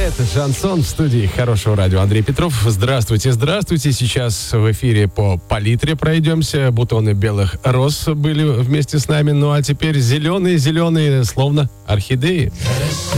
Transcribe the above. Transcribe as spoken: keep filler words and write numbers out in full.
Это шансон в студии Хорошего радио. Андрей Петров. Здравствуйте, здравствуйте. Сейчас в эфире по палитре пройдемся. Бутоны белых роз были вместе с нами. Ну а теперь зеленые-зеленые, словно орхидеи.